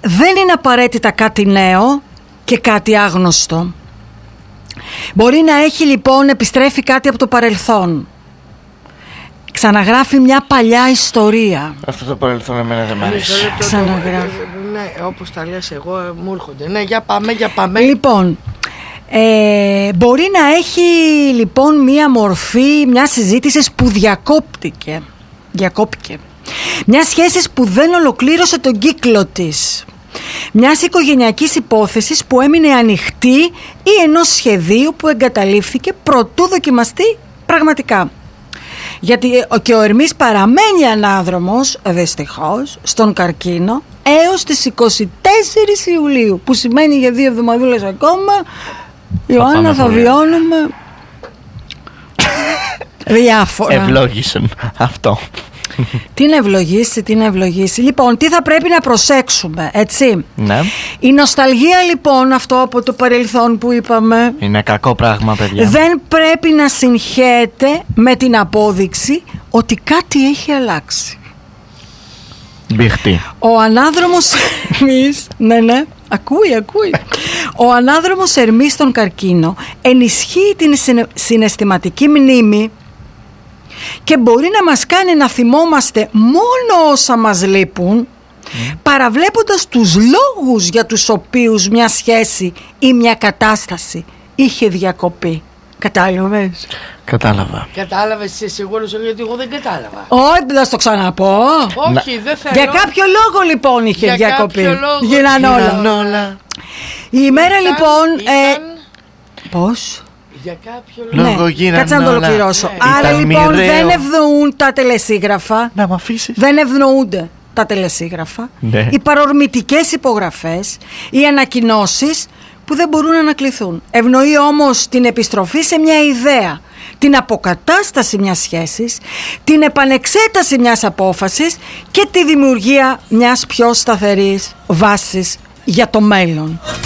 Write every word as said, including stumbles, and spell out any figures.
δεν είναι απαραίτητα κάτι νέο και κάτι άγνωστο. Μπορεί να έχει λοιπόν επιστρέφει κάτι από το παρελθόν. Ξαναγράφει μια παλιά ιστορία. Αυτό το παρελθόν εμένα δεν μ' αρέσει. Ξαναγράφει. Ναι, όπως τα λες εγώ μου έρχονται. Ναι, για πάμε, για πάμε. Λοιπόν, ε, μπορεί να έχει λοιπόν μια μορφή, μια συζήτηση που διακόπτηκε. Διακόπηκε. Μια σχέση που δεν ολοκλήρωσε τον κύκλο της. Μιας οικογενειακής υπόθεσης που έμεινε ανοιχτή ή ενός σχεδίου που εγκαταλείφθηκε προτού δοκιμαστεί πραγματικά. Γιατί και ο Ερμής παραμένει ανάδρομος, δυστυχώς, στον καρκίνο έως τις είκοσι τέσσερις Ιουλίου, που σημαίνει για δύο εβδομαδούλες ακόμα, Ιωάννα, θα βιώνουμε διάφορα. Ευλόγησαν αυτό. Τι να ευλογήσει, τι να ευλογήσει. Λοιπόν, τι θα πρέπει να προσέξουμε, έτσι. Ναι. Η νοσταλγία λοιπόν, αυτό από το παρελθόν που είπαμε, είναι κακό πράγμα, παιδιά. Δεν πρέπει να συγχέεται με την απόδειξη ότι κάτι έχει αλλάξει. Μπιχτή. Ο ανάδρομος Ερμής, ναι ναι, ακούει, ακούει. Ο ανάδρομος Ερμής στον καρκίνο ενισχύει την συναισθηματική μνήμη και μπορεί να μας κάνει να θυμόμαστε μόνο όσα μας λείπουν, mm. παραβλέποντας τους λόγους για τους οποίους μια σχέση ή μια κατάσταση είχε διακοπεί. Κατάλαβες? Κατάλαβα. Κατάλαβες, είσαι σίγουρος? Γιατί εγώ δεν κατάλαβα. Όχι, δεν θα το ξαναπώ. Όχι, δεν θέλω. Για κάποιο λόγο λοιπόν είχε για διακοπεί. Για κάποιο λόγο. Γίναν όλα. όλα. Η ημέρα ήταν, λοιπόν... Ήταν... Ε, πώς? Για κάποιο λόγο. Ναι, γίνανε κάτσε να το όλα. ολοκληρώσω. Ναι. Άρα Ήταν λοιπόν μοιραίο. δεν ευνοούν τα τελεσίγραφα. Να μ' αφήσεις. Δεν ευνοούνται τα τελεσίγραφα. Ναι. Οι παρορμητικές υπογραφές, οι ανακοινώσεις που δεν μπορούν να ανακληθούν. Ευνοεί όμως την επιστροφή σε μια ιδέα, την αποκατάσταση μιας σχέσης, την επανεξέταση μιας απόφασης και τη δημιουργία μιας πιο σταθερής βάσης για το μέλλον.